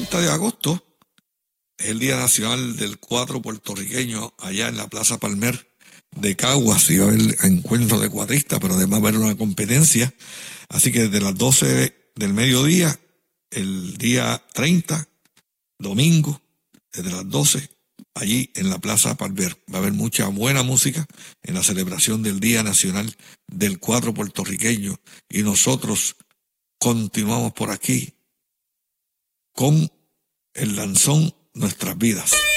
30 de agosto es el Día Nacional del Cuatro Puertorriqueño allá en la Plaza Palmer de Caguas. Y va a haber encuentro de cuatristas, pero además va a haber una competencia. Así que desde las 12 del mediodía, el día 30, domingo, desde las 12, allí en la Plaza Palmer. Va a haber mucha buena música en la celebración del Día Nacional del Cuatro Puertorriqueño. Y nosotros continuamos por aquí con el danzón Nuestras Vidas.